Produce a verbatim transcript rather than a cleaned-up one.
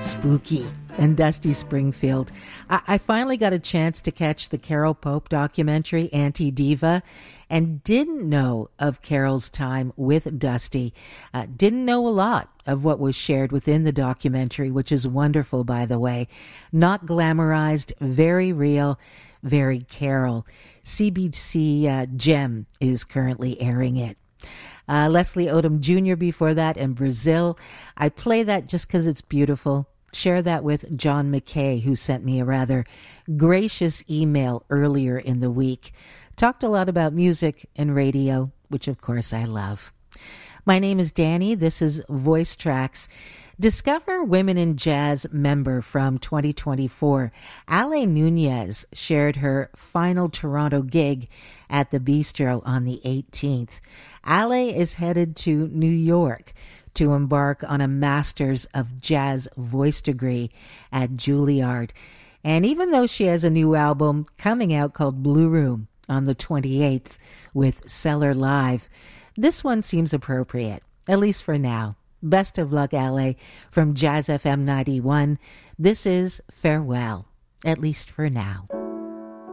Spooky and Dusty Springfield. I, I finally got a chance to catch the Carol Pope documentary, Anti-Diva, and didn't know of Carol's time with Dusty. Uh, didn't know a lot of what was shared within the documentary, which is wonderful, by the way. Not glamorized, very real, very Carol. C B C uh, Gem is currently airing it. Uh, Leslie Odom Junior before that, and Brazil. I play that just because it's beautiful. Share that with John McKay, who sent me a rather gracious email earlier in the week. Talked a lot about music and radio, which of course I love. My name is Danny. This is Voice Tracks. Discover Women in Jazz member from twenty twenty-four. Ale Nunez shared her final Toronto gig at the Bistro on the eighteenth. Ale is headed to New York to embark on a Master's of Jazz voice degree at Juilliard. And even though she has a new album coming out called Blue Room on the twenty-eighth with Cellar Live, this one seems appropriate, at least for now. Best of luck, Ale, from Jazz F M ninety-one. This is Farewell, at least for now.